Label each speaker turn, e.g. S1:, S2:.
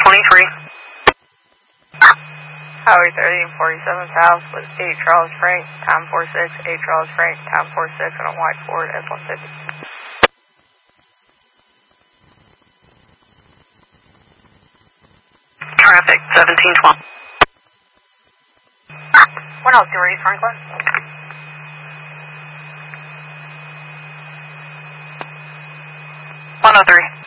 S1: Highway 30 and 47 South with 8 Charles Frank, time 46, 8 Charles Frank, time 46 on a white Ford F-150.
S2: Traffic 1712.
S1: 103 Franklin.
S2: 103.